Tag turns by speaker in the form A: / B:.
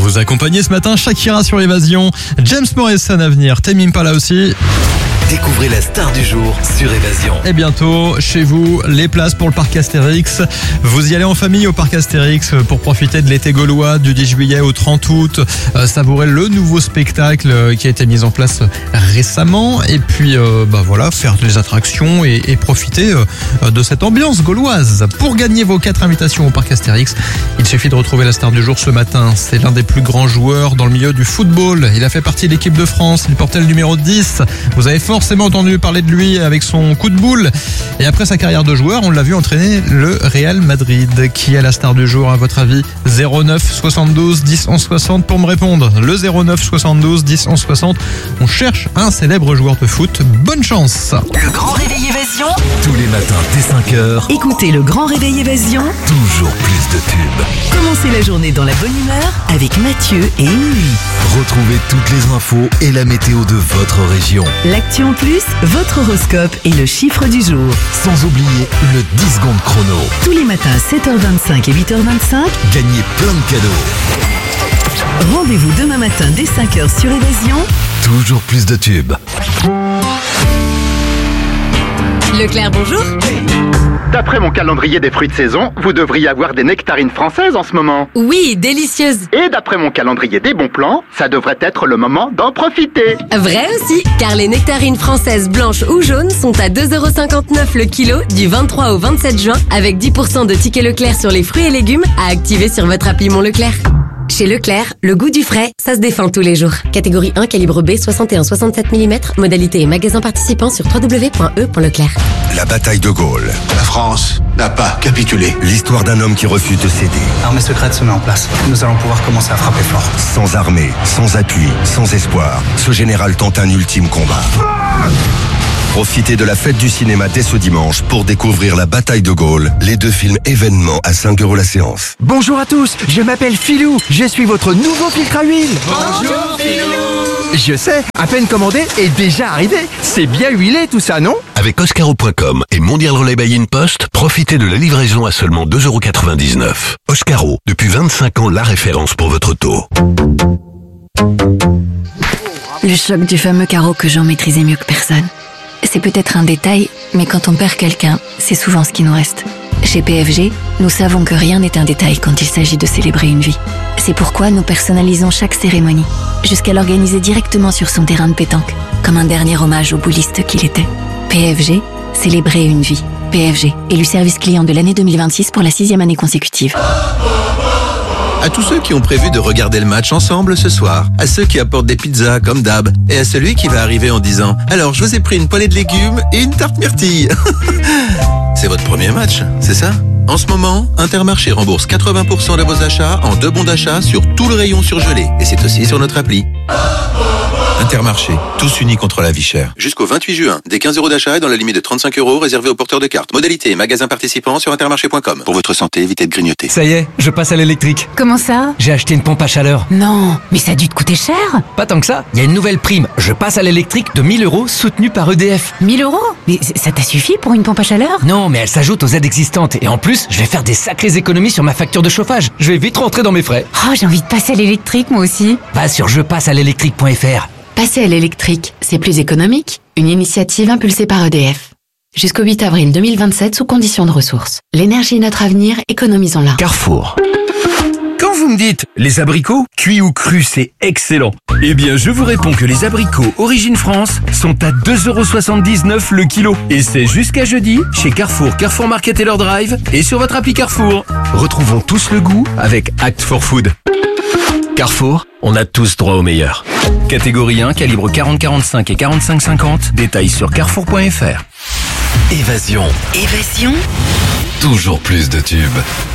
A: vous accompagner ce matin, Shakira sur Évasion, James Morrison à venir, Tame Impala aussi.
B: Découvrez la star du jour sur Évasion.
A: Et bientôt, chez vous, les places pour le parc Astérix. Vous y allez en famille au parc Astérix pour profiter de l'été gaulois du 10 juillet au 30 août. Savourer le nouveau spectacle qui a été mis en place récemment. Et puis, voilà, faire des attractions et profiter de cette ambiance gauloise. Pour gagner vos 4 invitations au parc Astérix, il suffit de retrouver la star du jour ce matin. C'est l'un des plus grands joueurs dans le milieu du football. Il a fait partie de l'équipe de France. Il portait le numéro 10. Vous avez forcément entendu parler de lui avec son coup de boule. Et après sa carrière de joueur, on l'a vu entraîner le Real Madrid. Qui est la star du jour à votre avis? 09 72 10 11 60 pour me répondre. Le 09 72 10 11 60. On cherche un célèbre joueur de foot. Bonne chance.
C: Le Grand Réveil Évasion.
B: Tous les matins dès 5h,
C: Écoutez le Grand Réveil Évasion.
B: toujours plus de tubes.
C: Commencez la journée dans la bonne humeur avec Mathieu et Émilie.
B: Retrouvez toutes les infos et la météo de votre région.
C: L'actu en plus, votre horoscope et le chiffre du jour.
B: Sans oublier le 10 secondes chrono.
C: Tous les matins 7h25 et 8h25.
B: Gagnez plein de cadeaux.
C: Rendez-vous demain matin dès 5h sur Évasion.
B: Toujours plus de tubes.
D: Leclerc, bonjour.
E: D'après mon calendrier des fruits de saison, vous devriez avoir des nectarines françaises en ce moment.
D: Oui, délicieuse.
E: Et d'après mon calendrier des bons plans, ça devrait être le moment d'en profiter.
D: Vrai aussi, car les nectarines françaises blanches ou jaunes sont à 2,59€ le kilo du 23 au 27 juin avec 10% de tickets Leclerc sur les fruits et légumes à activer sur votre appli Mon Leclerc. Chez Leclerc, le goût du frais, ça se défend tous les jours. Catégorie 1, calibre B, 61-67 mm, modalité et magasin participant sur www.e.leclerc.
F: La bataille de Gaulle.
G: La France n'a pas capitulé.
F: L'histoire d'un homme qui refuse de céder.
H: L'armée secrète se met en place. Nous allons pouvoir commencer à frapper fort.
F: Sans armée, sans appui, sans espoir, ce général tente un ultime combat. Profitez de la fête du cinéma dès ce dimanche pour découvrir La bataille de Gaulle, les 2 films événements à 5€ la séance.
I: Bonjour à tous, je m'appelle Philou, je suis votre nouveau filtre à huile. Bonjour Philou. Je sais, à peine commandé et déjà arrivé. C'est bien huilé tout ça, non?
J: Avec Oscaro.com et Mondial Relay by InPost, profitez de la livraison à seulement 2,99€. Oscaro, depuis 25 ans la référence pour votre auto.
K: Le choc du fameux carreau que Jean maîtrisait mieux que personne. C'est peut-être un détail, mais quand on perd quelqu'un, c'est souvent ce qui nous reste. Chez PFG, nous savons que rien n'est un détail quand il s'agit de célébrer une vie. C'est pourquoi nous personnalisons chaque cérémonie, jusqu'à l'organiser directement sur son terrain de pétanque, comme un dernier hommage au bouliste qu'il était. PFG, célébrer une vie. PFG, élu service client de l'année 2026 pour la 6e année consécutive.
L: À tous ceux qui ont prévu de regarder le match ensemble ce soir, à ceux qui apportent des pizzas comme d'hab, et à celui qui va arriver en disant « Alors, je vous ai pris une poêlée de légumes et une tarte myrtille !» C'est votre premier match, c'est ça? En ce moment, Intermarché rembourse 80% de vos achats en 2 bons d'achat sur tout le rayon surgelé. Et c'est aussi sur notre appli. Intermarché, tous unis contre la vie chère. Jusqu'au 28 juin, des 15€ d'achat et dans la limite de 35€ réservés aux porteurs de cartes. Modalité et magasin participant sur intermarché.com. Pour votre santé, évitez de grignoter.
I: Ça y est, je passe à l'électrique.
M: Comment ça?
I: J'ai acheté une pompe à chaleur.
M: Non, mais ça a dû te coûter cher.
I: Pas tant que ça, il y a une nouvelle prime. Je passe à l'électrique de 1000€ soutenue par EDF.
M: 1000 €? Mais ça t'a suffi pour une pompe à chaleur?
I: Non, mais elle s'ajoute aux aides existantes. Et en plus, je vais faire des sacrées économies sur ma facture de chauffage. Je vais vite rentrer dans mes frais.
M: Oh, j'ai envie de passer à l'électrique moi aussi.
I: Va sur jepassealélectrique.fr.
N: Passer à l'électrique, c'est plus économique. Une initiative impulsée par EDF. Jusqu'au 8 avril 2027 sous conditions de ressources. L'énergie est notre avenir, économisons-la.
I: Carrefour.
O: Quand vous me dites les abricots, cuits ou crus, c'est excellent. Eh bien, je vous réponds que les abricots Origine France sont à 2,79€ le kilo. Et c'est jusqu'à jeudi chez Carrefour, Carrefour Market et leur drive et sur votre appli Carrefour. Retrouvons tous le goût avec Act for Food. Carrefour, on a tous droit au meilleur. Catégorie 1, calibre 40-45 et 45-50. Détails sur carrefour.fr.
B: Évasion.
C: Évasion.
B: Toujours plus de tubes.